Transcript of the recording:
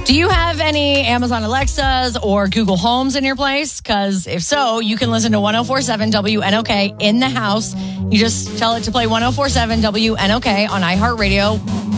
Do you have any Amazon Alexas or Google Homes in your place? Because if so, you can listen to 104.7 WNOK in the house. You just tell it to play 104.7 WNOK on iHeartRadio.